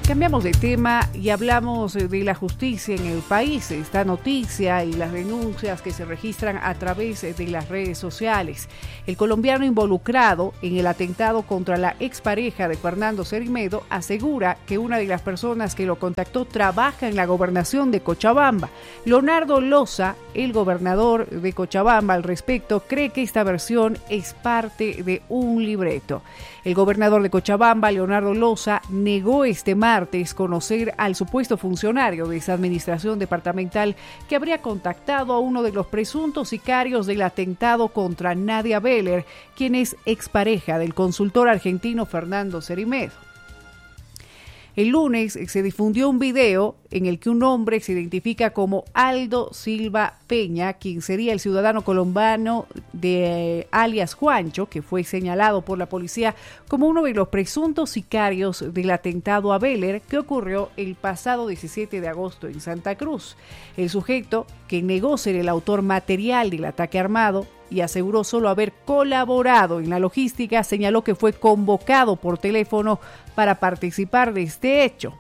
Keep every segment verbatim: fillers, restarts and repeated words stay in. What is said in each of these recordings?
Cambiamos de tema y hablamos de la justicia en el país. Esta noticia y las denuncias que se registran a través de las redes sociales. El colombiano involucrado en el atentado contra la expareja de Fernando Cerimedo asegura que una de las personas que lo contactó trabaja en la gobernación de Cochabamba. Leonardo Loza, el gobernador de Cochabamba, al respecto, cree que esta versión es parte de un libreto. El gobernador de Cochabamba, Leonardo Loza, negó este martes conocer al supuesto funcionario de esa administración departamental que habría contactado a uno de los presuntos sicarios del atentado contra Nadia Beller, quien es expareja del consultor argentino Fernando Cerimedo. El lunes se difundió un video en el que un hombre se identifica como Aldo Silva Peña, quien sería el ciudadano colombiano de alias Juancho, que fue señalado por la policía como uno de los presuntos sicarios del atentado a Beller que ocurrió el pasado diecisiete de agosto en Santa Cruz. El sujeto, que negó ser el autor material del ataque armado y aseguró solo haber colaborado en la logística, señaló que fue convocado por teléfono para participar de este hecho.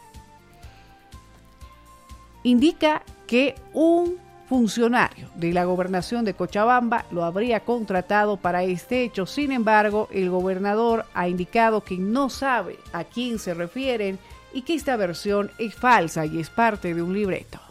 Indica que un funcionario de la gobernación de Cochabamba lo habría contratado para este hecho. Sin embargo, el gobernador ha indicado que no sabe a quién se refieren y que esta versión es falsa y es parte de un libreto.